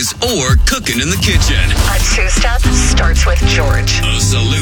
dishes or cooking in the kitchen. A two-step starts with George. A salute